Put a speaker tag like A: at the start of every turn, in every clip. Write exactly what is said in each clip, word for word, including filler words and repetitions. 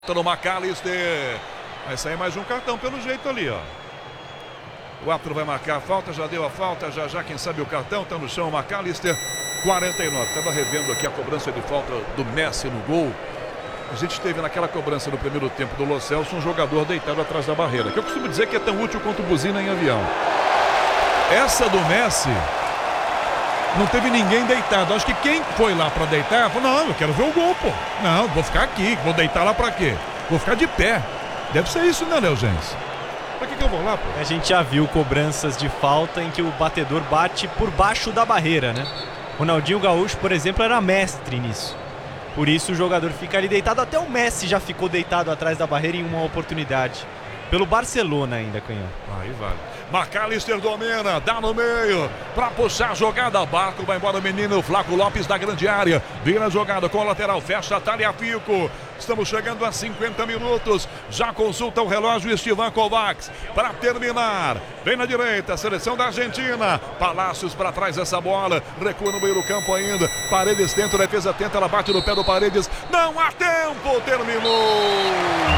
A: No McAllister. Vai sair mais um cartão pelo jeito ali, ó. O árbitro vai marcar a falta, já deu a falta, já já quem sabe o cartão, tá no chão o McAllister. quarenta e nove. Estava revendo aqui a cobrança de falta do Messi no gol. A gente teve naquela cobrança no primeiro tempo do Lo Celso um jogador deitado atrás da barreira, que eu costumo dizer que é tão útil quanto buzina em avião. Essa do Messi, não teve ninguém deitado. Acho que quem foi lá para deitar, falou, não, eu quero ver o gol, pô. Não, vou ficar aqui, vou deitar lá para quê? Vou ficar de pé. Deve ser isso, né, Léo Gens? Pra que que eu vou lá, pô?
B: A gente já viu cobranças de falta em que o batedor bate por baixo da barreira, né? Ronaldinho Gaúcho, por exemplo, era mestre nisso. Por isso o jogador fica ali deitado. Até o Messi já ficou deitado atrás da barreira em uma oportunidade. Pelo Barcelona ainda, Canhão.
A: Aí vale. McAllister domina, dá no meio, pra puxar a jogada, Barco, vai embora o menino, Flaco Lopes da grande área, vira a jogada com o lateral, fecha a Tagliafico. Estamos chegando a cinquenta minutos, já consulta o relógio Estevan Kovacs, para terminar, vem na direita, seleção da Argentina, Palácios para trás essa bola, recua no meio do campo ainda, Paredes tenta, defesa tenta, ela bate no pé do Paredes, não há tempo, terminou!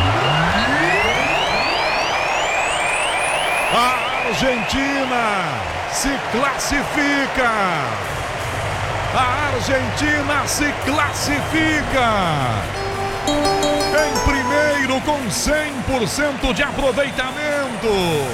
A: A Argentina se classifica! A Argentina se classifica! Em primeiro com cem por cento de aproveitamento!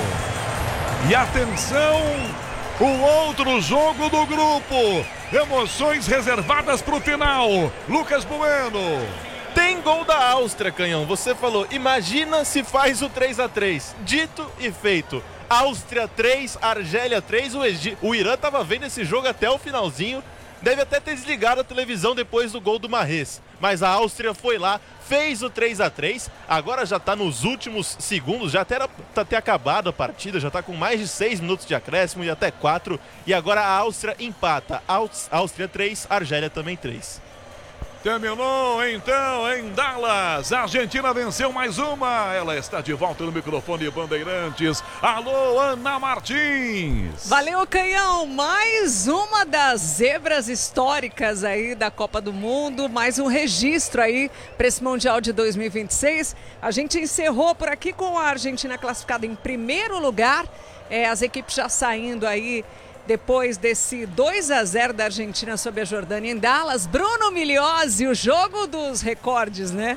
A: E atenção, o outro jogo do grupo! Emoções reservadas para o final! Lucas Bueno!
C: Tem gol da Áustria, Canhão. Você falou, imagina se faz o três a três. Dito e feito. Áustria três, Argélia três. O, Egi... o Irã estava vendo esse jogo até o finalzinho. Deve até ter desligado a televisão depois do gol do Mahrez. Mas a Áustria foi lá, fez o três a três. Agora já está nos últimos segundos. Já até era pra ter acabado a partida. Já está com mais de seis minutos de acréscimo e até quatro. E agora a Áustria empata. Áustria três, Argélia também três.
A: Terminou então em Dallas, a Argentina venceu mais uma, ela está de volta no microfone Bandeirantes. Alô, Ana Martins.
D: Valeu, Canhão, mais uma das zebras históricas aí da Copa do Mundo, mais um registro aí para esse Mundial de dois mil e vinte e seis. A gente encerrou por aqui com a Argentina classificada em primeiro lugar, é, as equipes já saindo aí depois desse dois a zero da Argentina sobre a Jordânia em Dallas. Bruno Migliozzi, o jogo dos recordes, né?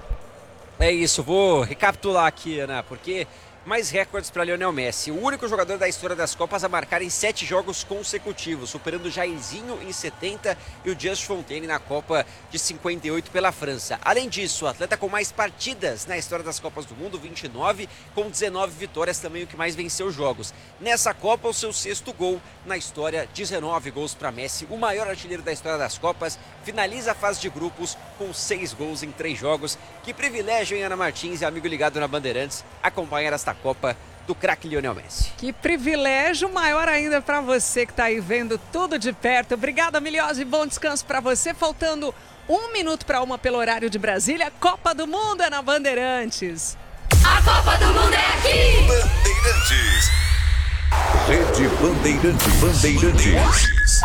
E: É isso, vou recapitular aqui, Ana, porque mais recordes para Lionel Messi. O único jogador da história das Copas a marcar em sete jogos consecutivos, superando o Jairzinho em setenta e o Just Fontaine na Copa de cinquenta e oito pela França. Além disso, o atleta com mais partidas na história das Copas do Mundo, vinte e nove, com dezenove vitórias, também o que mais venceu jogos. Nessa Copa, o seu sexto gol na história, dezenove gols para Messi, o maior artilheiro da história das Copas, finaliza a fase de grupos com seis gols em três jogos. Que privilégio, hein, Ana Martins e amigo ligado na Bandeirantes, acompanhar esta Copa do craque Lionel Messi.
D: Que privilégio maior ainda para você que está aí vendo tudo de perto. Obrigada, Migliozzi, bom descanso para você. Faltando um minuto para uma pelo horário de Brasília, Copa do Mundo é na Bandeirantes.
F: A Copa do Mundo é aqui!
G: Bandeirantes. Rede Bandeirantes. Bandeirantes.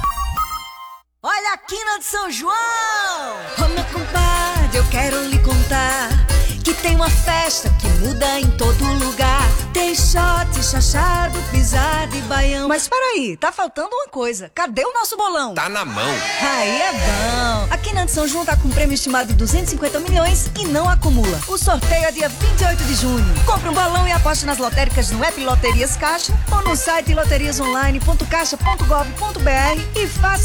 H: Olha a quina de São João! Ô meu compadre, eu quero lhe contar que tem uma festa que muda em todo lugar. Tem shot, chachado, pisada e baião. Mas peraí, tá faltando uma coisa. Cadê o nosso bolão?
G: Tá na mão.
H: Aí é bom. A Quina de São João tá com um prêmio estimado de duzentos e cinquenta milhões e não acumula. O sorteio é dia vinte e oito de junho. Compre um balão e aposte nas lotéricas no app Loterias Caixa ou no site loterias online ponto caixa ponto gov ponto br e faça